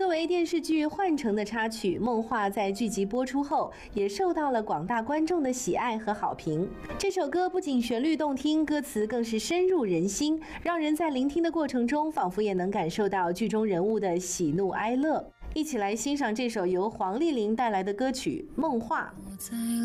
作为电视剧《幻城》的插曲，《梦话》在剧集播出后也受到了广大观众的喜爱和好评。这首歌不仅旋律动听，歌词更是深入人心，让人在聆听的过程中，仿佛也能感受到剧中人物的喜怒哀乐。一起来欣赏这首由黄丽玲带来的歌曲《梦话》。